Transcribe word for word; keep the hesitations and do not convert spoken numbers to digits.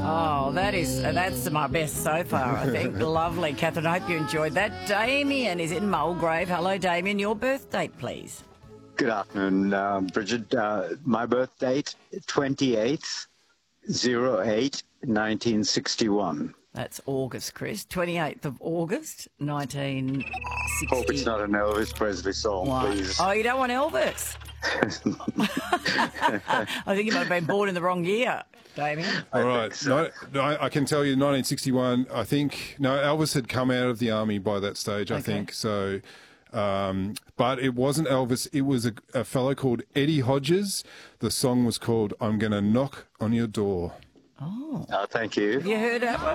Oh, that is that's my best so far, I think. Lovely, Catherine. I hope you enjoyed that. Damien is in Mulgrave. Hello, Damien. Your birth date, please. Good afternoon, uh, Bridget. Uh, my birth date, twenty-eighth oh eight nineteen sixty-one. That's August, Chris. twenty-eighth of August, nineteen sixty. Hope it's not an Elvis Presley song, What? please. Oh, you don't want Elvis? I think you might have been born in the wrong year, Damien. All right. so. No, I, I can tell you nineteen sixty-one, I think, no, Elvis had come out of the army by that stage, I Okay. think. So, um, but it wasn't Elvis. It was a, a fellow called Eddie Hodges. The song was called I'm Gonna Knock on Your Door. Oh. Oh, thank you. Have you heard that one?